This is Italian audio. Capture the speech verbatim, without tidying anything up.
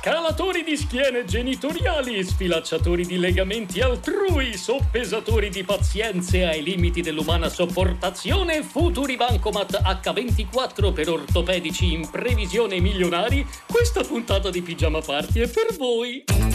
Scalatori di schiene genitoriali, sfilacciatori di legamenti altrui, soppesatori di pazienze ai limiti dell'umana sopportazione, futuri bancomat acca ventiquattro per ortopedici in previsione milionari, questa puntata di Pigiama Party è per voi.